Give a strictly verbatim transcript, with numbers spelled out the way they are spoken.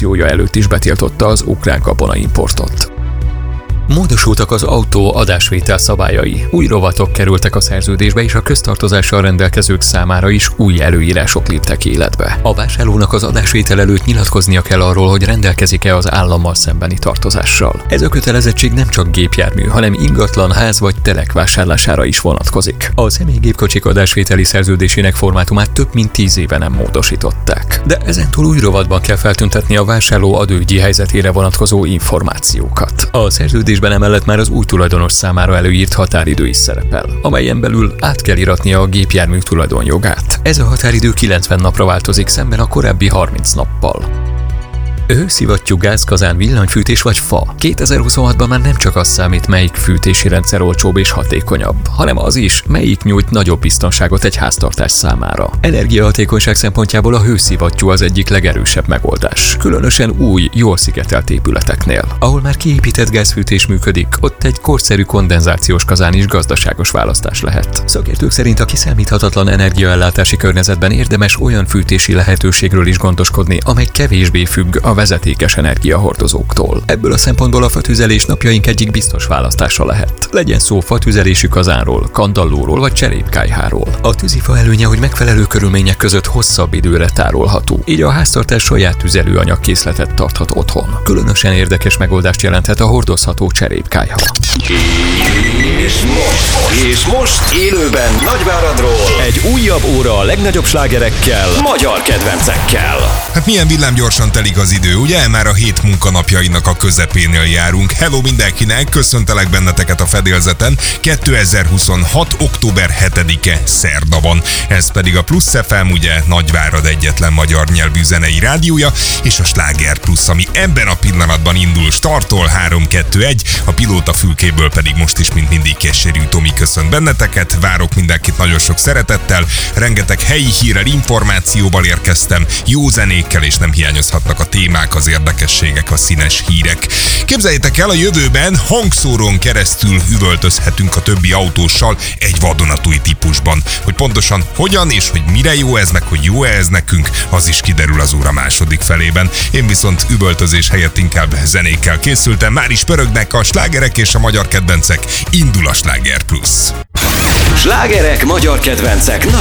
inváziója előtt is betiltotta az ukrán gabonaimportot. Módosultak az autó adásvétel szabályai, új rovatok kerültek a szerződésbe, és a köztartozással rendelkezők számára is új előírások léptek életbe. A vásárlónak az adásvétel előtt nyilatkoznia kell arról, hogy rendelkezik-e az állammal szembeni tartozással. Ez a kötelezettség nem csak gépjármű, hanem ingatlan, ház vagy telek vásárlására is vonatkozik. A személygépkocsik adásvételi szerződésének formátumát több mint tíz éve nem módosították. De ezentúl új rovatban kell feltüntetni a vásárló adóügyi helyzetére vonatkozó információkat. A szerződésben emellett már az új tulajdonos számára előírt határidő is szerepel, amelyen belül át kell iratnia a gépjármű tulajdonjogát. Ez a határidő kilencven napra változik szemben a korábbi harminc nappal. Hőszivattyú, gázkazán, villanyfűtés vagy fa. kétezer-huszonhatban már nem csak az számít, melyik fűtési rendszer olcsóbb és hatékonyabb, hanem az is, melyik nyújt nagyobb biztonságot egy háztartás számára. Energiahatékonyság szempontjából a hőszivattyú az egyik legerősebb megoldás, különösen új, jól szigetelt épületeknél. Ahol már kiépített gázfűtés működik, ott egy korszerű kondenzációs kazán is gazdaságos választás lehet. Szakértők szerint a kiszámíthatatlan energiaellátási környezetben érdemes olyan fűtési lehetőségről is gondoskodni, amely kevésbé függ a vezetékes energiahordozóktól. Ebből a szempontból a fatüzelés napjaink egyik biztos választása lehet. Legyen szó fatüzelésű kazánról, kandallóról vagy cserépkályháról. A tűzifa előnye, hogy megfelelő körülmények között hosszabb időre tárolható, így a háztartás saját tüzelőanyagkészletet tarthat otthon. Különösen érdekes megoldást jelenthet a hordozható cserépkályha. És most, és most élőben Nagyváradról egy újabb óra a legnagyobb slágerekkel, magyar kedvencekkel. Hát milyen villámgyorsan telik az idő, ugye? Már a hét munkanapjainak a közepénél járunk. Hello mindenkinek, köszöntelek benneteket a fedélzeten. kétezer-huszonhat. október hetedike szerda van. Ez pedig a Plusz ef em, ugye Nagyvárad egyetlen magyar nyelvű zenei rádiója, és a Sláger Plusz, ami ebben a pillanatban indul, startol három kettő egy, a pilóta fülkéből pedig most is, mint mindig, Keserű Tomi köszönt benneteket. Várok mindenkit nagyon sok szeretettel, rengeteg helyi hírrel, információval érkeztem, jó zenékkel, és nem hiányozhatnak a témák, az érdekességek, a színes hírek. Képzeljétek el, a jövőben hangszórón keresztül üvöltözhetünk a többi autóssal egy vadonatúj típusban. Hogy pontosan hogyan és hogy mire jó ez, meg hogy jó-e ez nekünk, az is kiderül az óra második felében. Én viszont üvöltözés helyett inkább zenékkel készültem, már is pörögnek a slágerek és a magyar kedvencek, indul a Sláger Plusz. Slágerek, magyar kedvencek,